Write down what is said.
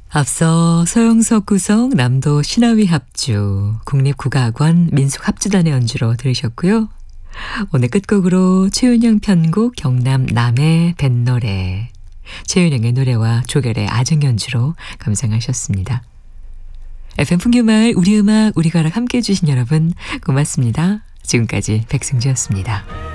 앞서 서영석 구성 남도 신화위 합주 국립국악원 민속합주단의 연주로 들으셨고요. 오늘 끝곡으로 최윤영 편곡 경남 남해 뱃노래 최윤영의 노래와 조결의 아중 연주로 감상하셨습니다. FM 풍규마을 우리 음악 우리 가락 함께해 주신 여러분 고맙습니다. 지금까지 백승주였습니다.